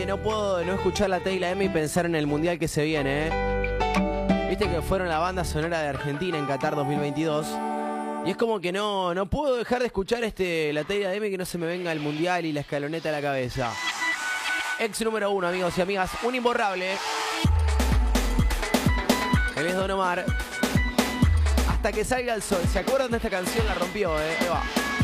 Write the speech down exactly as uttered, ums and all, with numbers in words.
que no puedo no escuchar la Tecla M y pensar en el mundial que se viene, ¿eh? Viste que fueron la banda sonora de Argentina en Qatar dos mil veintidós. Y es como que no, no puedo dejar de escuchar este, la Tecla M y que no se me venga el mundial y la escaloneta a la cabeza. Ex número uno, amigos y amigas, un imborrable. Él es Don Omar. Hasta que salga el sol. ¿Se acuerdan de esta canción? La rompió, ¿eh? Ahí va.